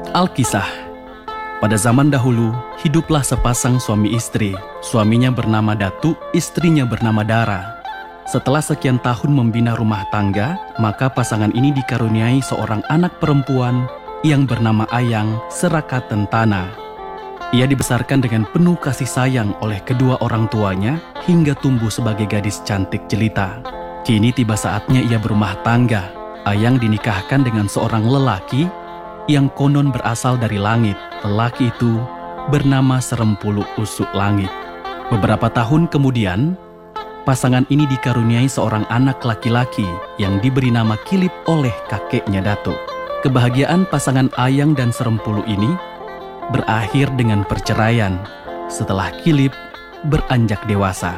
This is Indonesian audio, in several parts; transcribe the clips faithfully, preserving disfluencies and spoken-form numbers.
Alkisah. Pada zaman dahulu, hiduplah sepasang suami istri. Suaminya bernama Datu, istrinya bernama Dara. Setelah sekian tahun membina rumah tangga, maka pasangan ini dikaruniai seorang anak perempuan yang bernama Ayang Serakaten Tanah. Ia dibesarkan dengan penuh kasih sayang oleh kedua orang tuanya hingga tumbuh sebagai gadis cantik jelita. Kini tiba saatnya ia berumah tangga. Ayang dinikahkan dengan seorang lelaki yang konon berasal dari langit. Lelaki itu bernama Serempulu Usuk Langit. Beberapa tahun kemudian, pasangan ini dikaruniai seorang anak laki-laki yang diberi nama Kilip oleh kakeknya Datuk. Kebahagiaan pasangan Ayang dan Serempulu ini berakhir dengan perceraian setelah Kilip beranjak dewasa.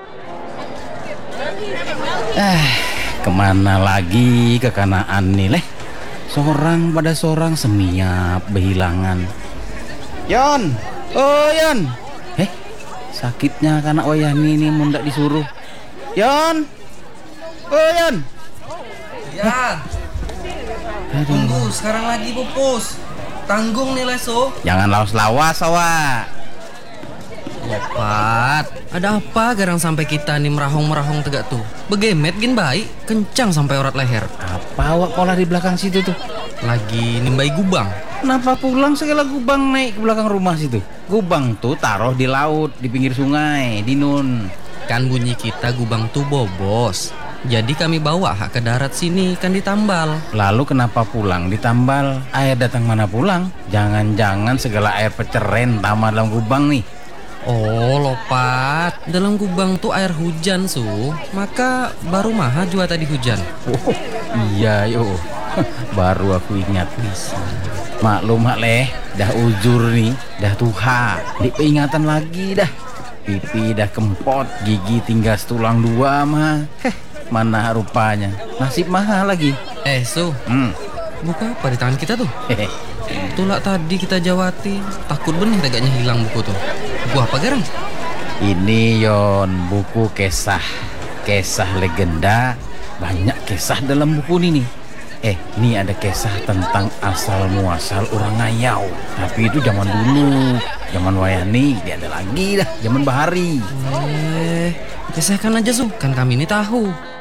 Eh, kemana lagi kekanaan nih leh? Seorang pada seorang semiap berhilangan. Yon, oh Yon. Eh, sakitnya kanak wayani ini mundak disuruh. Yon, oh Yon. Ya. Aduh. Tunggu, sekarang lagi pupus. Tanggung nih leso. Jangan lawas-lawas awak. Lopat, ada apa garang sampai kita nih merahong-merahong tegak tuh? Begemet gin baik, kencang sampai urat leher. Apa awak pola di belakang situ tuh? Lagi nimbai gubang. Kenapa pulang segala gubang naik ke belakang rumah situ? Gubang tuh taruh di laut, di pinggir sungai, di nun. Kan bunyi kita gubang tuh bobos. Jadi kami bawa hak ke darat sini kan ditambal. Lalu kenapa pulang ditambal? Air datang mana pulang? Jangan-jangan segala air peceren tamah dalam gubang nih. Oh lopat, dalam gubang tuh air hujan su. Maka baru maha jua tadi hujan. Oh, iya yo. Baru aku ingat nih. Maklum mak leh, dah ujur nih, dah tuha. Di peringatan lagi dah. Pipi dah kempot, gigi tinggal setulang dua mah. Heh, mana rupanya. Nasib mahal lagi. Eh su, Hmm. buku apa di tangan kita tuh? Hehe. Itulah tadi kita jawati. Takut benih agaknya hilang buku tuh. Buku apa garang? Ini Yon, buku kisah. Kisah legenda. Banyak kisah dalam buku ini nih. Eh, ini ada kisah tentang asal muasal orang Ngayau. Tapi itu zaman dulu. Zaman wayani, dia ada lagi dah. Zaman bahari. Eh, kisahkan aja su, kan kami ini tahu.